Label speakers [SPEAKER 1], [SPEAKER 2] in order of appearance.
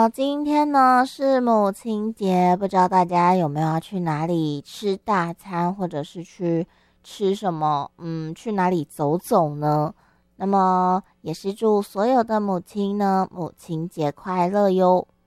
[SPEAKER 1] 今天呢是母亲节，不知道大家有没有要去哪里吃大餐，或者是去吃什么？去哪里走走呢？那么也是祝所有的母亲呢，母亲节快乐哟！